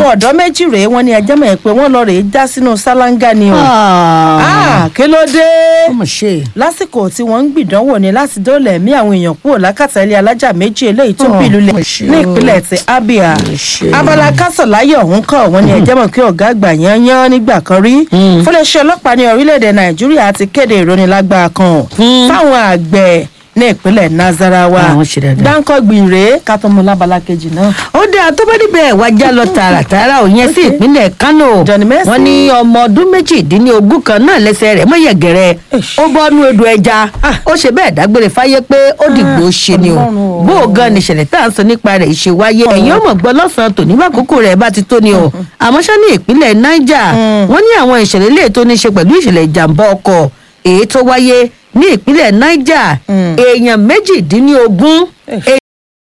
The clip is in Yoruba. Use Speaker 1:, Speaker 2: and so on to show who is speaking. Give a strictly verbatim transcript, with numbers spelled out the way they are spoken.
Speaker 1: àwọn ọ̀dọ́ méjì rèé wọ́n ní ẹjẹ́ mọ̀ pé wọ́n lọ rèé já sínú sálángà ni o. kí ló dé lásìkò tí wọ́n ń gbìdánwò ni láti dóòlà ẹ̀mí àwọn èèyàn kúrò lákàtà ilé alájà méjì eléyìí tó bí lulẹ̀ ní ìpínlẹ̀ ti Abia. abala kásọ̀láyọ̀ ọ̀hún kọ̀ wọ́n ní ẹjẹ́ mọ̀ pé ọ̀gá àgbà yányán nígbà kan rí fúnléeṣẹ́ ọlọ́pàá ní orílẹ̀-èdè Nàìjíríà ti kéde ìrónilágbára kan fáwọn àgbẹ̀ ní ìpínlẹ̀ Nasarawa. dáńkọ́ gbìnrè kátọ́mú lábala kejì náà.
Speaker 2: ó dé àtọ́bọ́dìbẹ̀ wájà lọ tààràtààrà ò yẹn sí ìpínlẹ̀ Kánò. wọ́n ní ọmọ ọdún méjìdínlógún kan náà lẹ́sẹ̀ rẹ̀ mọ́ yẹ̀gẹ̀rẹ̀ ó bọ́nú odò ẹja ó ṣe bẹ́ẹ̀ dágbére fáyé pé ó dìgbò ṣe ni o bó o gan ni ìṣẹ̀lẹ̀ tá à ń sọ nípa rẹ̀ ìṣe wáyé ẹ̀yin ọmọ gbọ́ lọ́sàn-án tòní bá kókó rẹ̀ bá ti tó ni o àmọ́ ṣá ní ìpínlẹ̀ Niger wọ́n ní àwọn ìṣẹ̀lẹ̀ lè tó ní ṣe pẹ̀lú ìṣẹ̀lẹ̀ ìjàmbá ọkọ̀ èyí tó wáyé ní ìpínlẹ̀ Niger èèyàn méjìdínlógún